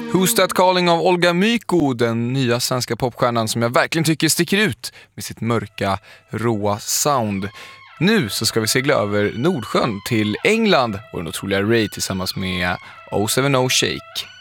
Who's That Calling av Olga Myko, den nya svenska popstjärnan som jag verkligen tycker sticker ut med sitt mörka, råa sound. Nu så ska vi segla över Nordsjön till England och den otroliga Ray tillsammans med 070 Shake.